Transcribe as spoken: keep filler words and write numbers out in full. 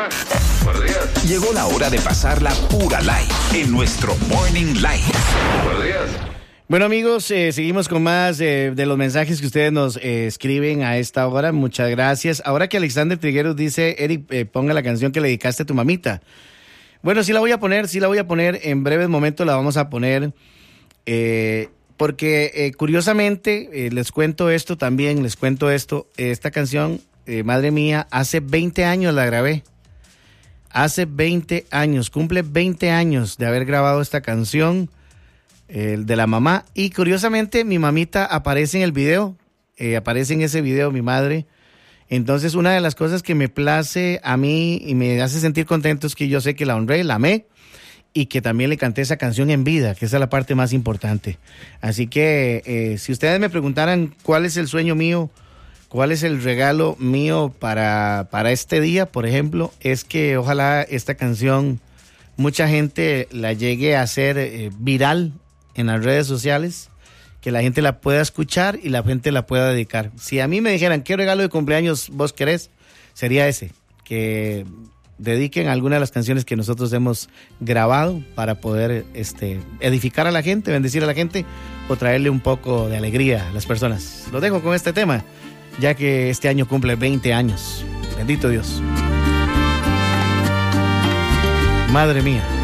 Buenos días. Llegó la hora de pasar la pura live en nuestro Morning Live. Buenos días. Bueno, amigos, eh, seguimos con más eh, de los mensajes que ustedes nos eh, escriben a esta hora. Muchas gracias. Ahora que Alexander Trigueros dice, Eric, eh, ponga la canción que le dedicaste a tu mamita. Bueno, sí la voy a poner, sí la voy a poner. En breves momentos la vamos a poner. Eh, porque eh, curiosamente, eh, les cuento esto también, les cuento esto. Eh, esta canción, eh, madre mía, hace veinte años la grabé. Hace veinte años, cumple veinte años de haber grabado esta canción. El de la mamá, y curiosamente mi mamita aparece en el video, eh, aparece en ese video mi madre. Entonces una de las cosas que me place a mí y me hace sentir contento es que yo sé que la honré, la amé, y que también le canté esa canción en vida, que esa es la parte más importante. Así que eh, si ustedes me preguntaran cuál es el sueño mío, cuál es el regalo mío para, para este día, por ejemplo, es que ojalá esta canción mucha gente la llegue a hacer eh, viral en las redes sociales, que la gente la pueda escuchar y la gente la pueda dedicar. Si a mí me dijeran, ¿qué regalo de cumpleaños vos querés? Sería ese, que dediquen alguna de las canciones que nosotros hemos grabado para poder este, edificar a la gente, bendecir a la gente o traerle un poco de alegría a las personas. Lo dejo con este tema, ya que este año cumple veinte años. Bendito Dios. Madre mía.